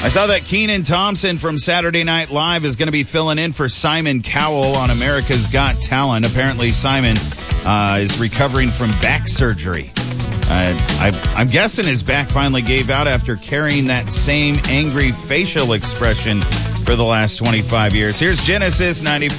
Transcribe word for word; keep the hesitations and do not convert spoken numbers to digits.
I saw that Kenan Thompson from Saturday Night Live is going to be filling in for Simon Cowell on America's Got Talent. Apparently, Simon uh, is recovering from back surgery. Uh, I, I'm guessing his back finally gave out after carrying that same angry facial expression for the last twenty-five years. Here's Genesis ninety-four.